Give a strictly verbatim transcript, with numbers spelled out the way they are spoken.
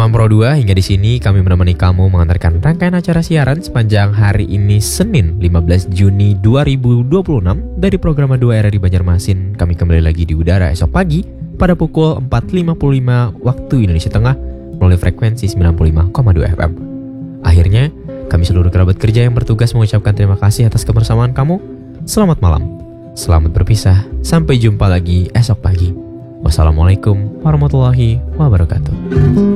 Salam Pro dua, hingga di sini kami menemani kamu mengantarkan rangkaian acara siaran sepanjang hari ini Senin lima belas Juni dua ribu dua puluh enam dari program dua R R I Banjarmasin. Kami kembali lagi di udara esok pagi pada pukul empat lima puluh lima waktu Indonesia Tengah melalui frekuensi sembilan puluh lima koma dua F M. Akhirnya, kami seluruh kerabat kerja yang bertugas mengucapkan terima kasih atas kebersamaan kamu. Selamat malam, selamat berpisah, sampai jumpa lagi esok pagi. Wassalamualaikum warahmatullahi wabarakatuh.